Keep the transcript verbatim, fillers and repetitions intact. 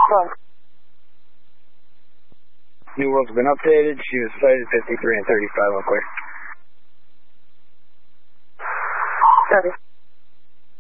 Front. New World's been updated. She was sighted fifty-three and thirty-five, real quick. thirty.